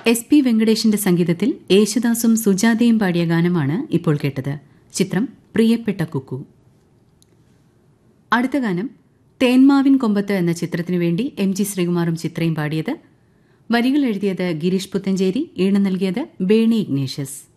S P വെങ്കടേഷിന്റെ സംഗീതത്തിൽ യേശുദാസും സുജാതയും പാടിയ ഗാനമാണ് ഇപ്പോൾ കേട്ടത്. ചിത്രം പ്രിയപ്പെട്ട കുക്കു. അടുത്ത ഗാനം തേന്മാവിൻ കൊമ്പത്ത് എന്ന ചിത്രത്തിനു വേണ്ടി MG ശ്രീകുമാറും ചിത്രയും പാടിയത്. വരികൾ എഴുതിയത് ഗിരീഷ് പുത്തഞ്ചേരി, ഈണം നൽകിയത് ബേണി ഇഗ്നേഷ്യസ്.